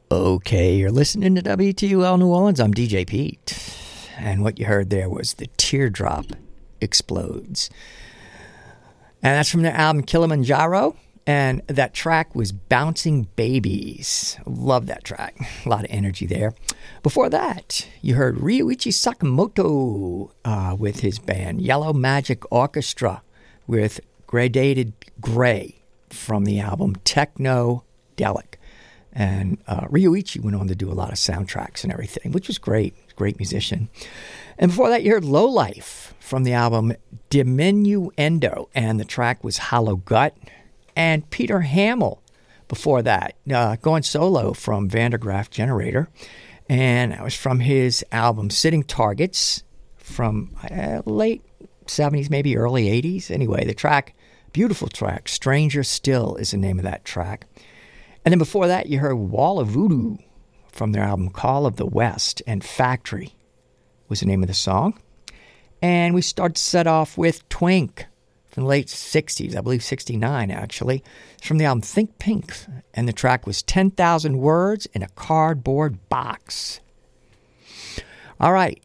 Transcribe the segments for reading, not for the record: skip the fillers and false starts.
Okay, you're listening to WTUL New Orleans. I'm DJ Pete. And what you heard there was The Teardrop Explodes. And that's from their album Kilimanjaro. And that track was Bouncing Babies. Love that track. A lot of energy there. Before that, you heard Ryuichi Sakamoto with his band Yellow Magic Orchestra with Gradated Gray from the album Technodelic. And Ryuichi went on to do a lot of soundtracks and everything, which was great. Great musician. And before that, you heard Lowlife from the album Diminuendo, and the track was Hollow Gut. And Peter Hamill before that, going solo from Vandergraaf Generator. And that was from his album Sitting Targets from late 70s, maybe early 80s. Anyway, the track, beautiful track, Stranger Still is the name of that track. And then before that, you heard Wall of Voodoo from their album Call of the West, and Factory was the name of the song. And we started to set off with Twink from the late 60s, I believe 69 actually. It's from the album Think Pink, and the track was 10,000 Words in a Cardboard Box. All right.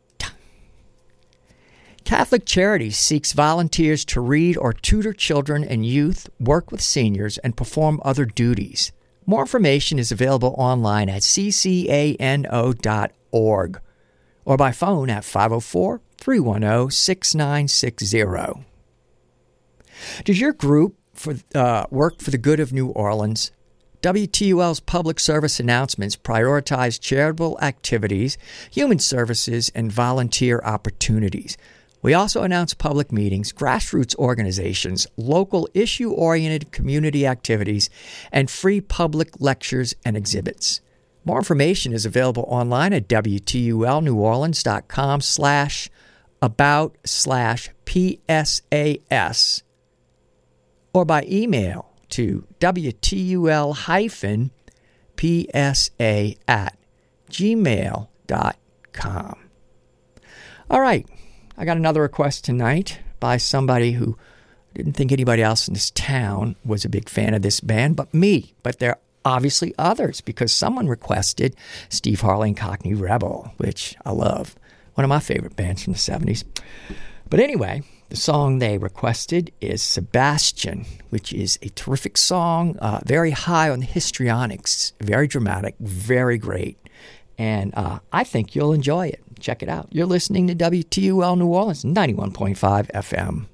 Catholic Charities seeks volunteers to read or tutor children and youth, work with seniors, and perform other duties. More information is available online at ccano.org or by phone at 504-310-6960. Does your group work for the good of New Orleans? WTUL's public service announcements prioritize charitable activities, human services, and volunteer opportunities. We also announce public meetings, grassroots organizations, local issue-oriented community activities, and free public lectures and exhibits. More information is available online at WTULNewOrleans.com/about/PSAS or by email to WTUL-PSA@gmail.com. All right. I got another request tonight by somebody who didn't think anybody else in this town was a big fan of this band but me. But there are obviously others, because someone requested Steve Harley and Cockney Rebel, which I love. One of my favorite bands from the 70s. But anyway, the song they requested is Sebastian, which is a terrific song, very high on the histrionics, very dramatic, very great. And I think you'll enjoy it. Check it out. You're listening to WTUL New Orleans, 91.5 FM.